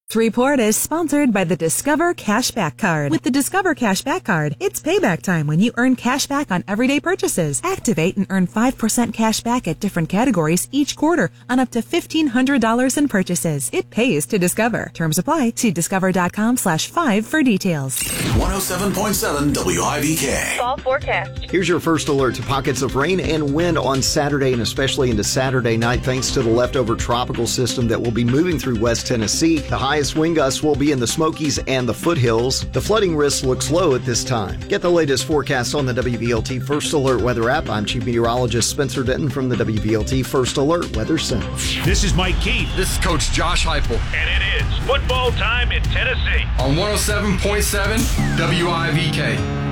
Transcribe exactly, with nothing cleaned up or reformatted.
Report is sponsored by the Discover Cashback Card. With the Discover Cashback Card, it's payback time when you earn cash back on everyday purchases. Activate and earn five percent cash back at different categories each quarter on up to fifteen hundred dollars in purchases. It pays to Discover. Terms apply. See discover.com slash five for details. one oh seven point seven W I V K. Fall forecast. Here's your first alert to pockets of rain and wind on Saturday and especially into Saturday night thanks to the leftover tropical system that will be moving through West Tennessee. The highest wind gusts will be in the Smokies and the foothills. The flooding risk looks low at this time. Get the latest forecast on the W V L T First Alert Weather app. I'm Chief Meteorologist Spencer Denton from the W V L T First Alert Weather Center. This is Mike Keith. This is Coach Josh Heupel. And it is football time in Tennessee. On one oh seven point seven W I V K.